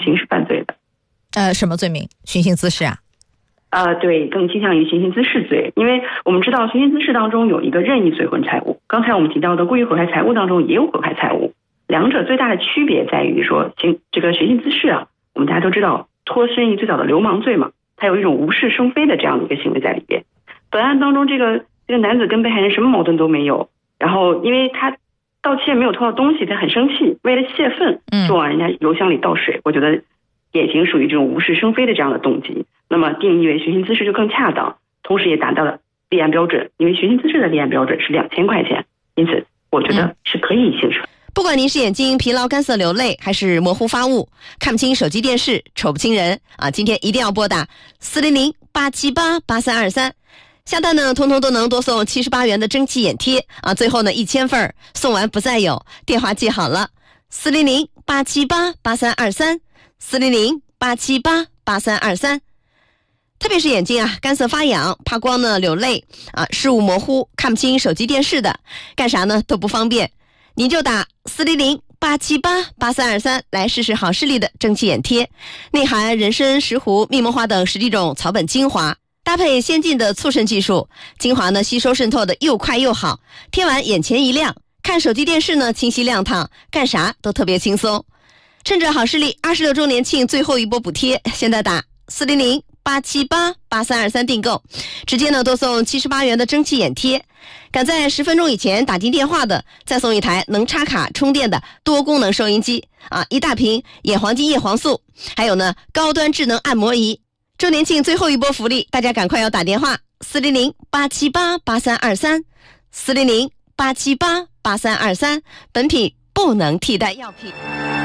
刑事犯罪的。 什么罪名？寻衅滋事啊？ 对，更倾向于寻衅滋事罪，因为我们知道寻衅滋事当中有一个任意损毁财物，刚才我们提到的故意毁坏财物当中也有毁坏财物，两者最大的区别在于说，这个寻衅滋事啊，我们大家都知道脱身于最早的流氓罪嘛，它有一种无事生非的这样的一个行为在里边。本案当中，这个男子跟被害人什么矛盾都没有，然后因为他盗窃没有偷到东西，他很生气，为了泄愤就往人家油箱里倒水，我觉得典型属于这种无事生非的这样的动机，那么定义为寻衅滋事就更恰当，同时也达到了立案标准，因为寻衅滋事的立案标准是2000块钱，因此我觉得是可以刑事。 不管您是眼睛疲劳干涩流泪，还是模糊发雾，看不清手机电视，瞅不清人啊，今天一定要拨打400-878-8323，下单呢通通都能多送78元的蒸汽眼贴啊，最后呢1000份送完不再有，电话记好了，400-878-8323，400-878-8323。特别是眼睛啊干涩发痒，怕光呢流泪啊，视物模糊，看不清手机电视的，干啥呢都不方便，您就打400-878-8323来试试好视力的蒸汽眼贴，内含人参、石斛、蜜木花等10几种草本精华，搭配先进的促渗技术，精华呢吸收渗透的又快又好，贴完眼前一亮，看手机电视呢清晰亮堂，干啥都特别轻松。趁着好视力26周年庆最后一波补贴，现在打400-878-8323订购，直接呢多送78元的蒸汽眼贴，赶在10分钟以前打进电话的，再送一台能插卡充电的多功能收音机啊，一大瓶眼黄金叶黄素，还有呢高端智能按摩仪。周年庆最后一波福利，大家赶快要打电话400-878-8323，400-878-8323，本品不能替代药品。